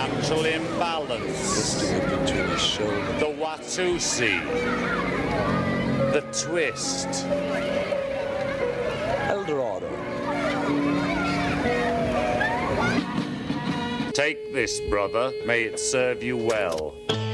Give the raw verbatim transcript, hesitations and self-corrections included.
natural imbalance, between his shoulder. the Watusi, the twist. Eldorado. Take this, brother. May it serve you well.